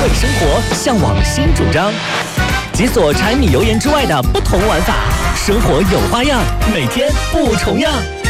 味生活向往新主张，解锁柴米油盐之外的不同玩法，生活有花样，每天不重样。